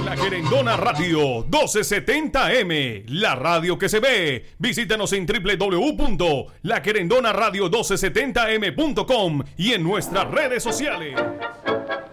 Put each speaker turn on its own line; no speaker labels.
La Querendona Radio 1270M, la radio que se ve. Visítanos en www.laquerendonaradio1270m.com y en nuestras redes sociales.